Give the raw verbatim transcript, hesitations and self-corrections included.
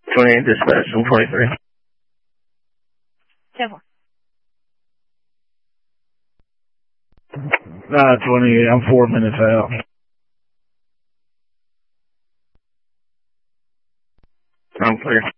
twenty-eight dispatch, I'm twenty-three. ten four. Nah, twenty-eight, I'm four minutes out. I'm clear.